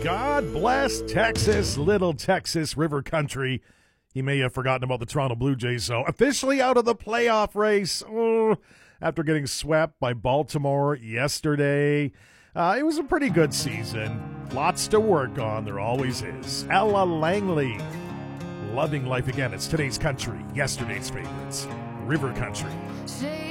God bless Texas, little Texas River Country. He may have forgotten about the Toronto Blue Jays, so officially out of the playoff race after getting swept by Baltimore yesterday. It was a pretty good season. Lots to work on. There always is. Ella Langley, loving life again. It's today's country, yesterday's favorites, River Country.